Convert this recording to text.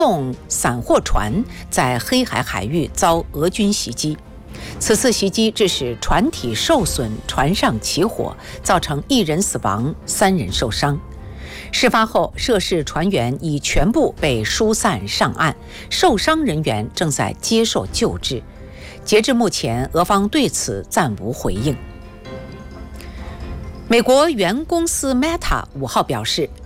动散货船在黑海海域遭俄军袭击。此次袭击致使船体受损，船上起火，造成1人死亡，3人受伤。事发后，涉事船员已全部被疏散上岸，受伤人员正在接受救治。截至目前，俄方对此暂无回应。美国原公司 Meta 5号表示，